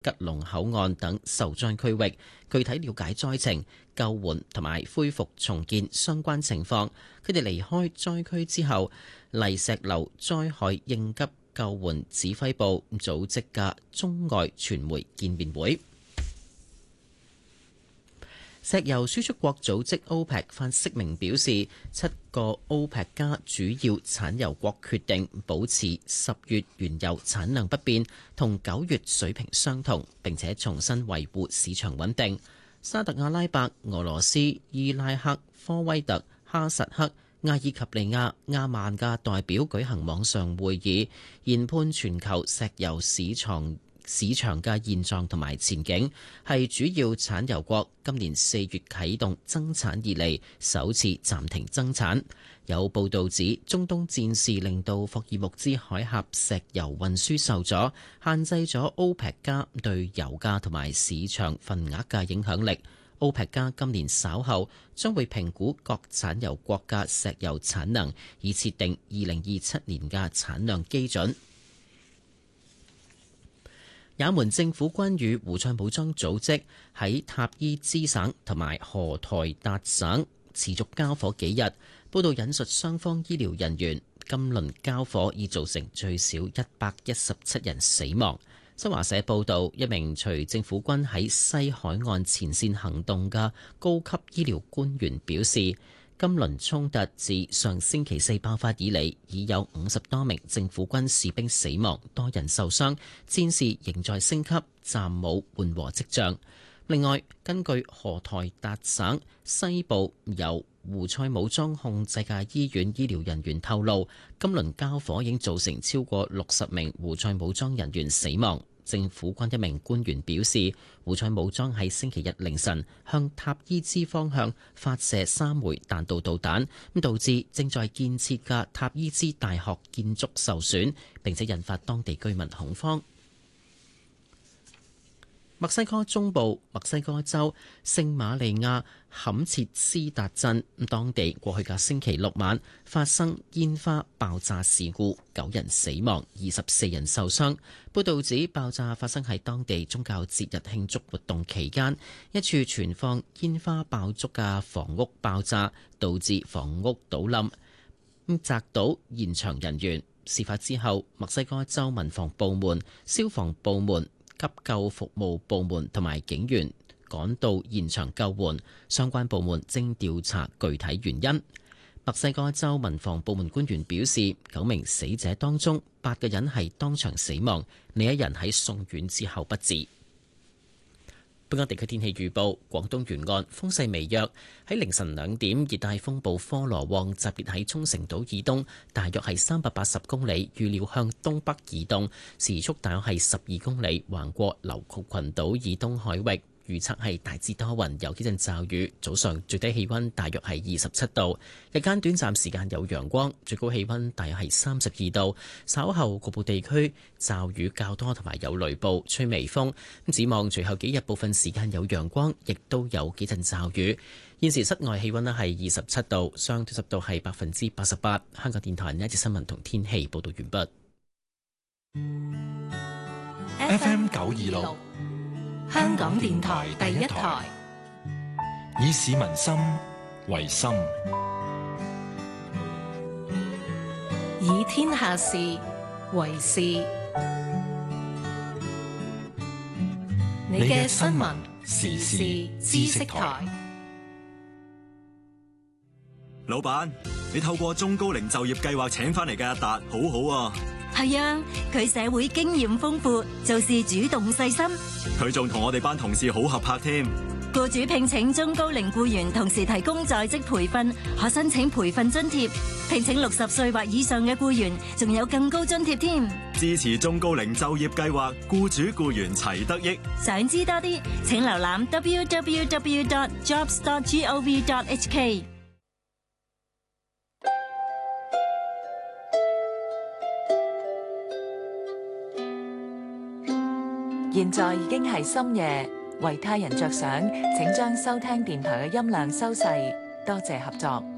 吉隆口岸等受災區域，具體了解災情、救援同埋恢復重建相關情況。佢哋離開災區之後，泥石流災害應急救援指揮部組織嘅中外傳媒見面會。石油輸出國組織 OPEC 發聲明表示，7個 OPEC 加主要產油國決定保持10月原油產量不變，同9月水平相同，並且重新維護市場穩定。沙特阿拉伯、俄羅斯、伊拉克、科威特、哈薩克、阿爾及利亞、亞曼嘅代表舉行網上會議，研判全球石油市場嘅現狀同埋前景，係主要產油國今年4月啟動增產以嚟首次暫停增產。有報道指，中東戰事令到霍爾木茲海峽石油運輸受阻，限制咗 OPEC 加對油價同埋市場份額嘅影響力。OPEC 加今年稍後將會評估各產油國嘅石油產能，以設定2027年嘅產量基準。也門政府軍與胡塞武裝組織喺塔伊茲省同埋荷台達省持續交火幾日。報道引述雙方醫療人員，今輪交火已造成最少117人死亡。新華社報道，一名隨政府軍喺西海岸前線行動嘅高級醫療官員表示，今輪衝突自上星期四爆發以嚟，已有50多名政府軍士兵死亡，多人受傷，戰事仍在升級，暫冇緩和跡象。另外，根據荷台達省西部由胡塞武裝控制嘅醫院醫療人員透露，今輪交火已經造成超過60名胡塞武裝人員死亡。政府軍一名官員表示，胡塞武裝喺星期日凌晨向塔伊茲方向發射3枚彈道導彈，咁導致正在建設嘅塔伊茲大學建築受損，並且引發當地居民恐慌。墨西哥中部墨西哥州聖瑪利亞坎切斯達鎮，當地過去嘅星期六晚發生煙花爆炸事故，9人死亡，24人受傷。報導指爆炸發生喺當地宗教節日慶祝活動期間，一處存放煙花爆竹嘅房屋爆炸，導致房屋倒冧，砸倒現場人員。事發之後，墨西哥州民防部門、消防部門、急救服務部門同埋警員趕到現場救援，相關部門正調查具體原因。墨西哥州民防部門官員表示，9名死者當中8個人係當場死亡，另一人喺送院之後不治。本港地區天氣預報：廣東沿岸風勢微弱，喺凌晨2點，熱帶風暴科羅旺集結喺沖繩島以東，大約係380公里，預料向東北移動，時速大約係12公里，橫過琉球群島以東海域。預測係大致多雲，有幾陣驟雨。早上最低氣溫大約係27度，日間短暫時間有陽光，最高氣溫大約係32度。稍後局部地區驟雨較多，同埋有雷暴，吹微風。展望隨後幾日部分時間有陽光，亦都有幾陣驟雨。現時室外氣溫係27度，相對濕度係88%。香港電台呢一節新聞同天氣報道完畢。FM 926。香港電台第一台，以市民心為心， 以天下事為事。你嘅新聞時事知識台。 老闆，你透過中高齡就業計劃請翻嚟嘅阿達，好好啊。 係啊，佢社會經驗豐富，做事主動細心。 佢仲同我哋班同事好合拍添。 僱主聘請中高齡僱員，同時提供在職培訓，可申請培訓津貼。聘請60歲或以上嘅僱員，仲有更高津貼添。 支持中高齡就業計劃，僱主僱員齊得益。 想知多啲，請瀏覽 www.jobs.gov.hk。 現在已經係深夜，為他人着想，請將收聽電台嘅音量收細，多謝合作。